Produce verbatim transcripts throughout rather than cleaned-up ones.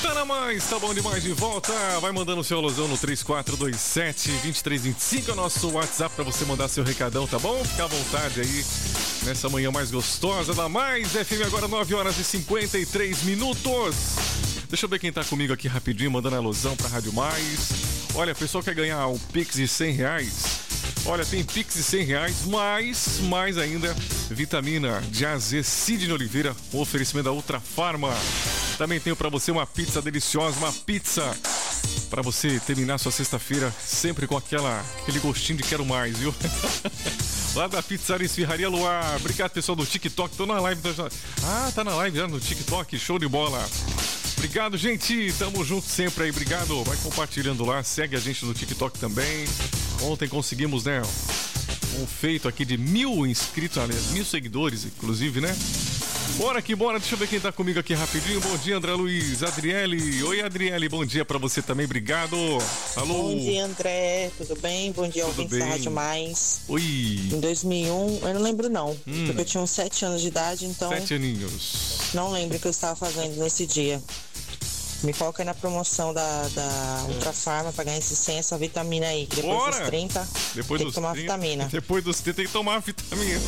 Tá na mais, tá bom demais de volta. Vai mandando o seu alusão no três quatro dois sete, dois três dois cinco, é o nosso WhatsApp pra você mandar seu recadão, tá bom? Fica à vontade aí nessa manhã mais gostosa da Mais F M, agora nove horas e cinquenta e três minutos. Deixa eu ver quem tá comigo aqui rapidinho, mandando a alusão pra Rádio Mais. Olha, o pessoal quer ganhar um Pix de cem reais. Olha, tem Pix de cem reais, mais, mais ainda, vitamina de A Z Sidney Oliveira, um oferecimento da Ultra Farma. Também tenho pra você uma pizza deliciosa, uma pizza pra você terminar sua sexta-feira sempre com aquela, aquele gostinho de quero mais, viu? Lá da Pizzaria Esfirraria Luar. Obrigado, pessoal do TikTok. Tô na live. Tô... Ah, tá na live já no TikTok. Show de bola. Obrigado, gente. Tamo junto sempre aí. Obrigado. Vai compartilhando lá. Segue a gente no TikTok também. Ontem conseguimos, né, um feito aqui de mil inscritos, aliás, mil seguidores, inclusive, né? Bora que bora. Deixa eu ver quem tá comigo aqui rapidinho. Bom dia, André Luiz. Adriele. Oi, Adriele. Bom dia pra você também. Obrigado. Alô. Bom dia, André. Tudo bem? Bom dia, ouvintes da Rádio Mais. Oi. Em dois mil e um, eu não lembro não. Hum. Porque eu tinha uns sete anos de idade, então... Sete aninhos. Não lembro o que eu estava fazendo nesse dia. Me coloca aí na promoção da, da Ultra Farma pra ganhar esse cem, essa vitamina aí. Que depois Bora. dos trinta, depois tem dos que tomar trinta, vitamina. Depois dos trinta tem que tomar vitamina.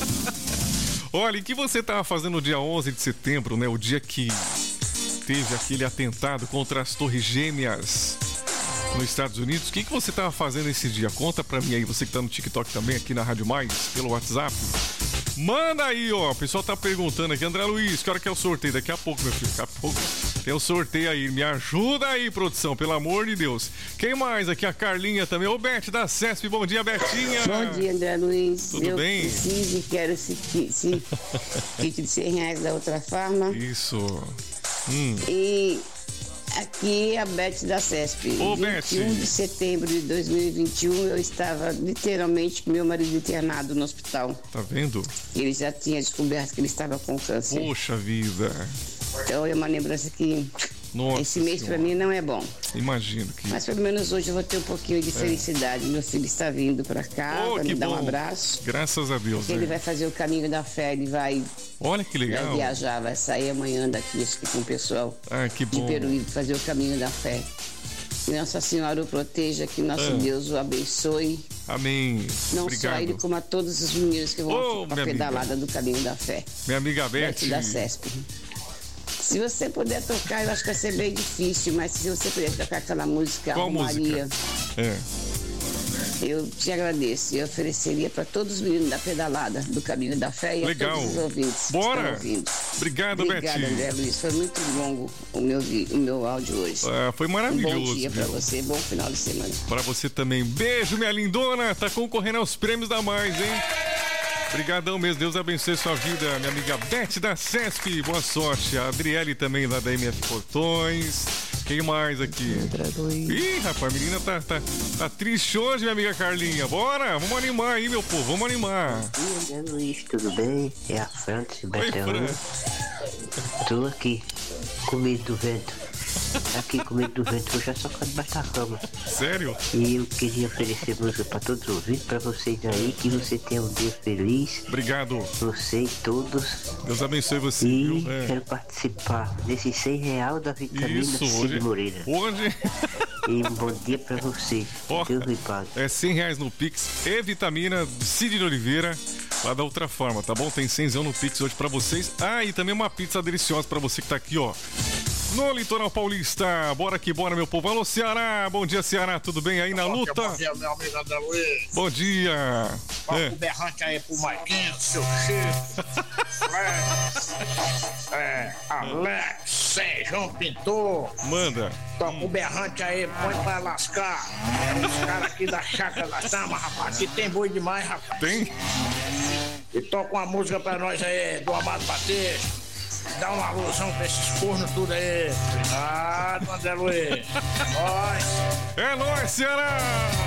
Olha, o que você estava fazendo no dia onze de setembro, né? O dia que teve aquele atentado contra as Torres Gêmeas nos Estados Unidos. O que, que você estava fazendo esse dia? Conta pra mim aí, você que tá no TikTok também, aqui na Rádio Mais, pelo WhatsApp. Manda aí, ó. O pessoal tá perguntando aqui. André Luiz, que hora que é o sorteio? Daqui a pouco, meu filho. Daqui a pouco tem o sorteio aí. Me ajuda aí, produção, pelo amor de Deus. Quem mais aqui? A Carlinha também. Ô, Beth da Cesp. Bom dia, Betinha. Bom dia, André Luiz. Tudo eu bem? Eu preciso e quero esse, esse kit de cem reais da Ultra Farma. Isso. Hum. E aqui a Beth da Cesp. Ô, vinte e um de setembro de dois mil e vinte e um, eu estava literalmente com meu marido internado no hospital. Tá vendo? Ele já tinha descoberto que ele estava com câncer. Poxa vida. Então é uma lembrança que Nossa esse mês senhora. pra mim não é bom. Imagino que... Mas pelo menos hoje eu vou ter um pouquinho de felicidade. Meu filho está vindo pra cá, Oh, pra que me dar um bom. abraço. Graças a Deus, Ele né? vai fazer o caminho da fé, ele vai, Olha que vai legal. viajar, vai sair amanhã daqui acho que com o pessoal Ah, que de bom. Peruíbe fazer o caminho da fé. Que Nossa Senhora o proteja, que nosso Ah. Deus o abençoe. Amém. Não Obrigado. só ele, como a todos os meninos que vão Oh, para minha a amiga. pedalada do caminho da fé. Minha amiga Beth. Beth da Cesp. Se você puder tocar, eu acho que vai ser bem difícil, mas se você puder tocar aquela música, Qual a Maria, música? É. eu te agradeço. Eu ofereceria para todos os meninos da pedalada do caminho da fé e Legal. a todos os ouvintes. Bora. Que estão ouvindo. Obrigado, Obrigada, Beth. André Luiz. Foi muito longo o meu, vi- o meu áudio hoje. Ah, foi Um maravilhoso. bom dia para viu? você, bom final de semana. Pra você também. Beijo, minha lindona. Tá concorrendo aos prêmios da Mais, hein? Obrigadão mesmo. Deus abençoe sua vida, minha amiga Beth da Cesp. Boa sorte. A Adriele também lá da M F Portões. Quem mais aqui? Ih, rapaz, a menina tá, tá, tá triste hoje, minha amiga Carlinha. Bora, vamos animar aí, meu povo. Vamos animar. E aí, Luiz, tudo bem? É a Francis Oi, Bertelão. Fran. Tô aqui, com medo do vento. Aqui com medo do vento, eu já só quero baixar a cama. Sério? E eu queria oferecer música pra todos os ouvintes, pra vocês aí, que você tenha um dia feliz. Obrigado. Você e todos. Deus abençoe você, E viu? É. quero participar desse cem real da vitamina Isso, Cid hoje. Moreira. Hoje E um bom dia pra você. Ó, Deus me pague. é cem reais no Pix e vitamina Sidney Oliveira, lá da Outra Forma, tá bom? Tem cenzão no Pix hoje pra vocês. Ah, e também uma pizza deliciosa pra você que tá aqui, ó, no Litoral Paulista. Bora que bora, meu povo. Alô, Ceará. Bom dia, Ceará. Tudo bem aí na Bom dia, luta? Bom dia, meu amigo André Luiz. Bom dia. Toca É. o berrante aí pro Marquinhos, seu Chico. é, é, Alex, Sejão Pintor. Manda. Toca o berrante aí, põe pra lascar. Os caras aqui da Chácara da Tama, rapaz. Aqui tem boi demais, rapaz. Tem? E toca uma música pra nós aí, do Amado Batista. Dá uma alusão pra esses cornos tudo aí. Obrigado, André Luiz. É nóis. É nóis, Ceará.